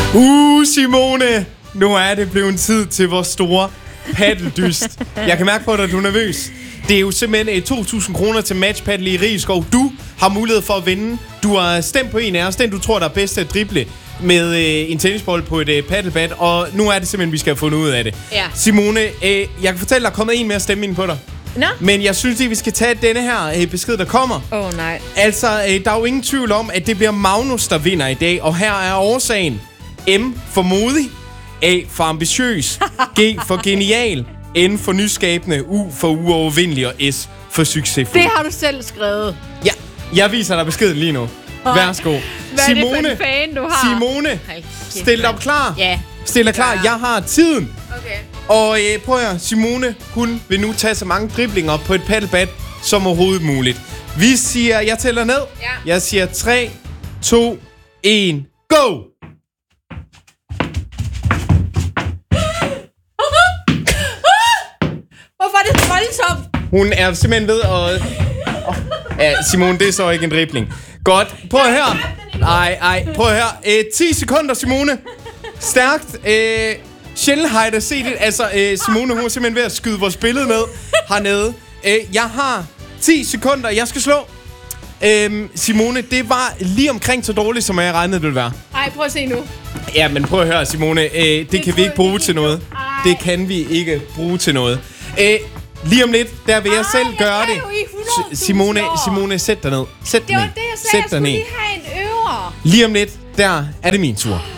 Simone, nu er det blevet tid til vores store paddeldyst. Jeg kan mærke på dig, at du er nervøs. Det er jo simpelthen 2.000 kroner til matchpaddle i Rigskov. Du har mulighed for at vinde. Du har stemt på en af os, den du tror, der er bedst til at drible med en tennisbold på et paddelbat. Og nu er det simpelthen, vi skal have fundet ud af det. Ja. Simone, jeg kan fortælle, der er kommet en mere stemme ind på dig. Nå? Men jeg synes lige, vi skal tage denne her besked, der kommer. Nej. Altså, der er jo ingen tvivl om, at det bliver Magnus, der vinder i dag. Og her er årsagen. M for modig. A for ambitiøs. G for genial. N for nyskabende. U for uovervindelig. Og S for succesfuld. Det har du selv skrevet. Ja, jeg viser dig beskeden lige nu. Værsgo. Hvad Simone, er det for en fan, du har? Simone, stil dig klar. Ja. Stil dig klar. Jeg har tiden. Okay. Og prøv at høre, Simone, hun vil nu tage så mange driblinger på et paddelbat som overhovedet muligt. Vi siger, jeg tæller ned. Ja. Jeg siger 3, 2, 1, go! Hvorfor er det så voldsomt? Hun er simpelthen ved at... Ja, Simone, det er så ikke en dribling. Godt. Prøv at høre. Nej, prøv at høre. 10 sekunder, Simone. Stærkt. Sjældent har jeg da set det. Altså, Simone, hun er simpelthen ved at skyde vores billede ned hernede. Jeg har 10 sekunder, jeg skal slå. Simone, det var lige omkring så dårligt, som jeg regnede, det ville være. Ej, prøv at se nu. Ja, men prøv at høre, Simone. Det kan vi ikke bruge til noget. Det kan vi ikke bruge til noget. Lige om lidt, der vil jeg selv gøre det. Simone, sæt dig ned. Sæt dig ned. Det var det, jeg sagde. Jeg skulle lige have en øver. Lige om lidt, der er det min tur.